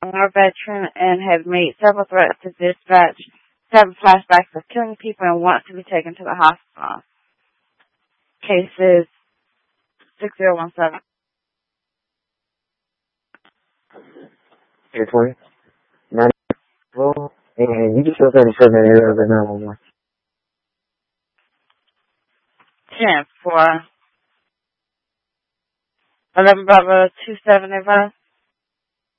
a veteran and has made several threats to dispatch, several flashbacks of killing people, and wants to be taken to the hospital. Cases 6017. 820. 94. And you can still 37 area of the 911. 10 for 11 Bravo 2785.